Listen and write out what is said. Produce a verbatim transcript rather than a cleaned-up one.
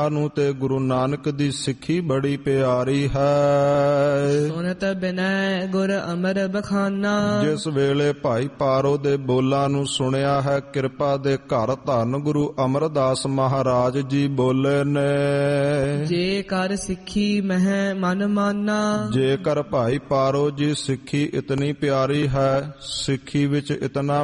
ਨੂੰ ਤੇ ਗੁਰੂ ਨਾਨਕ ਦੀ ਸਿੱਖੀ ਬੜੀ ਪਿਆਰੀ ਹੈ। ਸੁਨਤ ਬਿਨੈ ਗੁਰ ਅਮਰ ਬਖਾਨਾ। ਜਿਸ ਵੇਲੇ ਭਾਈ ਪਾਰੋ ਦੇ ਬੋਲਾਂ ਨੂੰ ਸੁਣਿਆ ਹੈ, ਕਿਰਪਾ ਦੇ ਘਰ ਧੰਨ ਗੁਰੂ ਅਮਰਦਾਸ ਮਹਾਰਾਜ ਜੀ ਬੋਲੇ ਨੇ, ਜੇ ਕਰ ਸਿੱਖੀ ਮਹਿ ਮਨ ਮਾਨਾ। ਜੇਕਰ ਭਾਈ ਪਾਰੋ ਜੀ ਸਿੱਖੀ ਇਤਨੀ ਪਿਆਰੀ ਹੈ, ਸਿੱਖੀ ਵਿੱਚ ਇਤਨਾ